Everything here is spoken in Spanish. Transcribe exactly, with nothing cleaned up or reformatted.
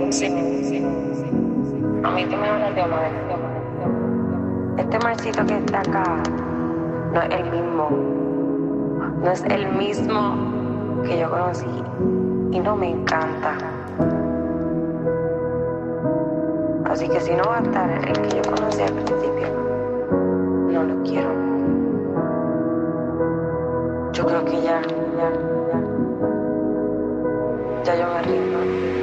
sí. A mí tú me hablas de Omar. Este Marcito que está acá no es el mismo. No es el mismo que yo conocí. Y no me encanta. Así que si no va a estar el que yo conocí al principio, no lo quiero. Yo creo que ya, ya, ya. Ya yo me rindo.